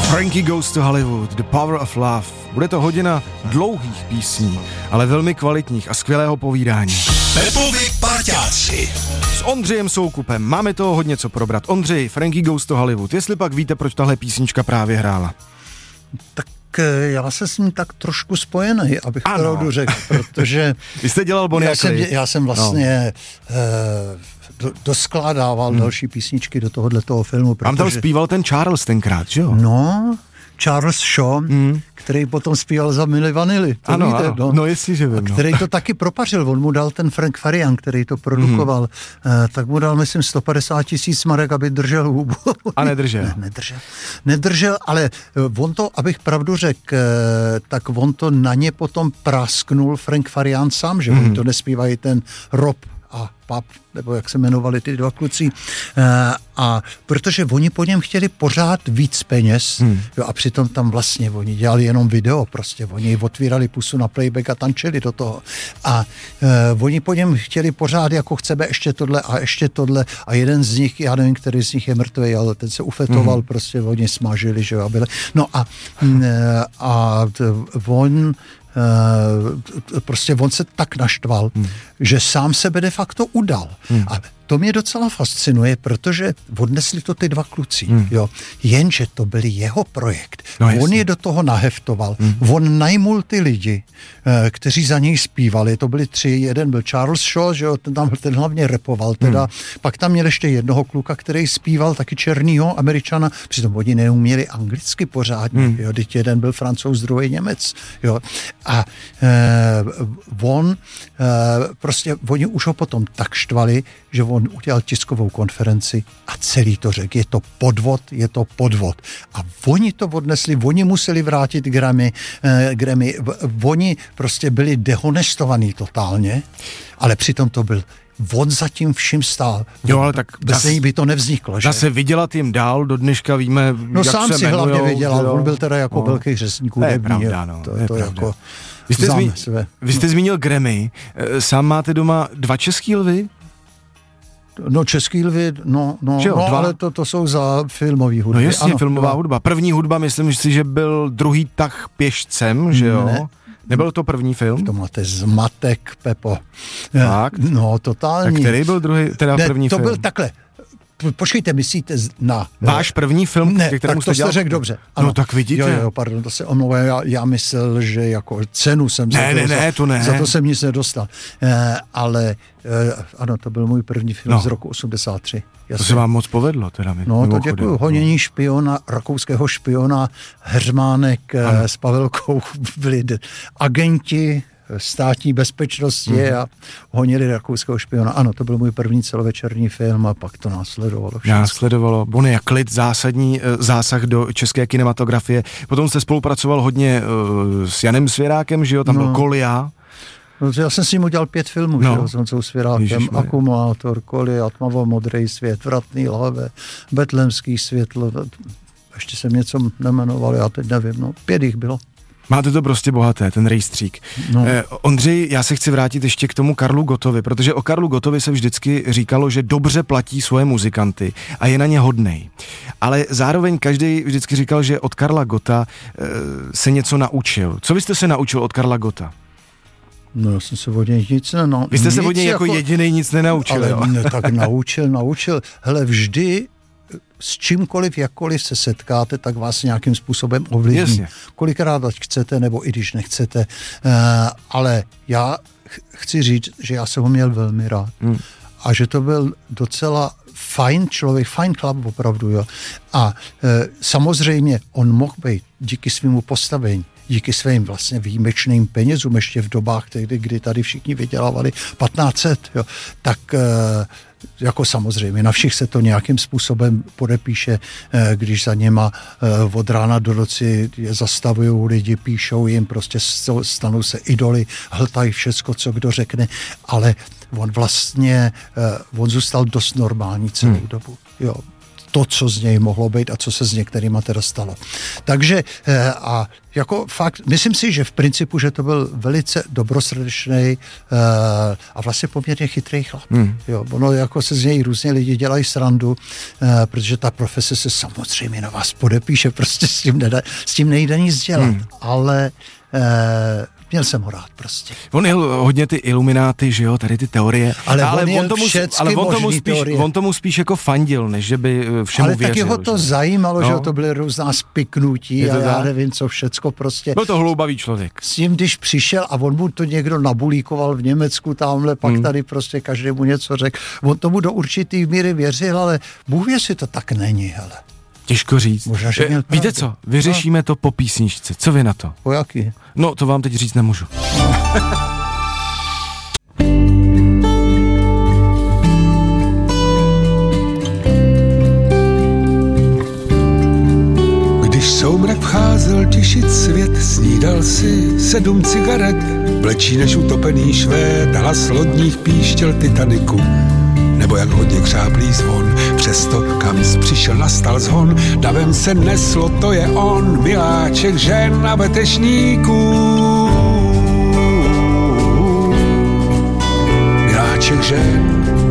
Frankie Goes to Hollywood, The Power of Love. Bude to hodina dlouhých písní, ale velmi kvalitních a skvělého povídání. Pepovi parťáci. S Ondřejem Soukupem máme toho hodně co probrat. Ondřej, Frankie Goes to Hollywood. Jestli pak víte, proč tahle písnička právě hrála? Tak já se s ním tak trošku spojený, abych pravdu řekl, protože... Vy jste dělal Bonnie a Clyde. Já jsem vlastně doskládával další písničky do tohoto filmu. Protože... Vám tam zpíval ten Charles tenkrát, že jo? No, Charles Shaw, který potom zpíval za Milli Vanilli. Ano, víte, no jestli, že vím. Který to taky propařil, on mu dal ten Frank Farian, který to produkoval, tak mu dal, myslím, 150 000 marek, aby držel hubu. A nedržel. Nedržel, ale on to, abych pravdu řekl, tak on to na ně potom prasknul Frank Farian sám, že oni to nespívají ten Rob a Pap, nebo jak se jmenovali ty dva kluci. A protože oni po něm chtěli pořád víc peněz, jo, a přitom tam vlastně oni dělali jenom video, prostě oni otvírali pusu na playback a tančili do toho. A oni po něm chtěli pořád, jako chceme ještě tohle a jeden z nich, já nevím, který z nich je mrtvý, ale ten se ufetoval, prostě oni smažili, že jo, a byli. No a on prostě on se tak naštval, že sám sebe de facto udal. A to mě docela fascinuje, protože odnesli to ty dva kluci, jo. Jenže to byl jeho projekt. No, on je do toho naheftoval. On najmul ty lidi, kteří za něj zpívali. To byli 3, jeden byl Charles Shaw, že jo, ten hlavně rapoval teda. Pak tam měl ještě jednoho kluka, který zpíval, taky černýho Američana, přitom oni neuměli anglicky pořádně, jo. Teď jeden byl Francouz, druhý Němec, jo. A prostě oni už ho potom tak štvali, že on udělal tiskovou konferenci a celý to řekl. Je to podvod. A oni to odnesli, oni museli vrátit Grammy. Oni prostě byli dehonestovaní totálně, ale přitom to byl on zatím vším stál. Jo, ale tak bez něj by to nevzniklo, že? Zase vydělat jim dál, do dneška víme, no jak sám se si jmenujou, hlavně vydělal, jo. On byl teda jako velký řezník hudební. Pravda, no, to jako vy jste zmínil Grammy. Sám máte doma 2 český lvy? No český lvy, ale to jsou za filmový hudby. No jasně, ano, filmová hudba. První hudba, myslím si, že byl druhý tah Pěšcem, že jo? Ne. Nebyl to první film? To máte zmatek, Pepo. Fakt? No, totální. Tak který byl první film? To byl takhle. Počkejte, myslíte na... Váš první film, kterému jste dělal? Ne, to jste řekl dobře. Ano. No tak vidíte. Jo, pardon, to se omlouvám, já myslel, že jako cenu jsem za to jsem nic nedostal. Ale ano, to byl můj první film z roku 83. To se vám moc povedlo, teda. No, to děkuju. Honění špiona, rakouského špiona, Heřmánek s Pavelkou byli agenti státní bezpečnosti a honili rakouského špiona. Ano, to byl můj první celovečerní film a pak to následovalo. Bonnie a Clyde, zásadní zásah do české kinematografie. Potom jste spolupracoval hodně s Janem Svěrákem, že jo, tam byl Kolia. No, já jsem s ním udělal 5 filmů, že jo, s Honzou Svěrákem. Akumulátor, Kolia, Tmavo-modrý svět, Vratný lahve, Betlémský světlo. Ještě jsem něco nemenoval, já teď nevím, 5 jich bylo. Máte to prostě bohaté, ten rejstřík. No. Ondřej, já se chci vrátit ještě k tomu Karlu Gottovi, protože o Karlu Gottovi se vždycky říkalo, že dobře platí svoje muzikanty a je na ně hodnej. Ale zároveň každý vždycky říkal, že od Karla Gotta se něco naučil. Co vy jste se naučil od Karla Gotta? No, já jsem se od něj nic nenaučil. Vy jste se od něj jako jedinej nic nenaučil, ale jo? Tak naučil. Hele, vždy s čímkoliv, jakkoliv se setkáte, tak vás nějakým způsobem ovlivní. Jasně. Kolikrát ať chcete, nebo i když nechcete. Ale já chci říct, že já jsem ho měl velmi rád. A že to byl docela fajn člověk, fajn chlap opravdu, jo. A samozřejmě on mohl být díky svému postavení, díky svým vlastně výjimečným penězům ještě v dobách, kdy tady všichni vydělávali 1500, jo, tak jako samozřejmě na všech se to nějakým způsobem podepíše, když za něma od rána do noci je zastavují lidi, píšou jim, prostě stanou se idoly, hltají všecko, co kdo řekne, ale on vlastně, on zůstal dost normální celou dobu, jo. to, co z něj mohlo být a co se s některýma teda stalo. Takže a jako fakt, myslím si, že v principu, že to byl velice dobrosrdečný a vlastně poměrně chytrý chlap. Jo, ono jako se z něj různě lidi dělají srandu, protože ta profese se samozřejmě na vás podepíše, prostě s tím nejde nic dělat, ale měl jsem ho rád prostě. On jel hodně ty ilumináty, že jo, tady ty teorie. Ale on tomu spíš jako fandil, než že by všemu věřil. Ale taky ho to zajímalo, že to byly různá spiknutí a já nevím co všecko prostě. Byl to hloubavý člověk. S tím, když přišel a on mu to někdo nabulíkoval v Německu tamhle, pak tady prostě každému něco řekl. On tomu do určitý míry věřil, ale Bůh ví, jestli to tak není, hele. Těžko říct. Možná, že měl víte co, vyřešíme to po písničce. Co vy na to? Po jaký? No, to vám teď říct nemůžu. Když soumrak vcházel těšit svět, snídal si 7 cigaret, vlečí než utopený Švéd, hlas lodních píštěl Titaniku. Nebo jak hodně křáplý zvon, přesto kam přišel nastal zhon, davem se neslo, to je on, miláček žen a vetešníků. Miláček žen